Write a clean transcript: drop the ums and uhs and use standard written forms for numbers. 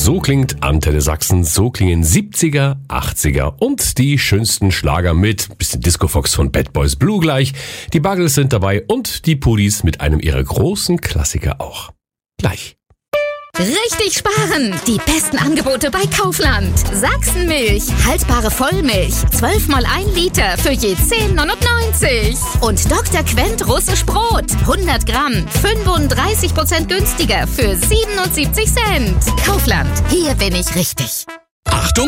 So klingt Antenne Sachsen, so klingen 70er, 80er und die schönsten Schlager mit bisschen Disco Fox von Bad Boys Blue gleich. Die Buggles sind dabei und die Pudis mit einem ihrer großen Klassiker auch. Gleich. Richtig sparen! Die besten Angebote bei Kaufland. Sachsenmilch, haltbare Vollmilch, 12 mal 1 Liter für je 10,99. Und Dr. Quent russisch Brot, 100 Gramm, 35% günstiger für 77 Cent. Kaufland, hier bin ich richtig.